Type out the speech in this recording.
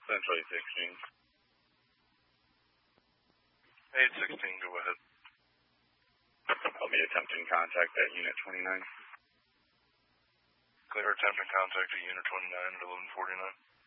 Central 816. 816, go ahead. I'll be attempting contact at Unit 29. Clear attempting contact at Unit 29 at 1149.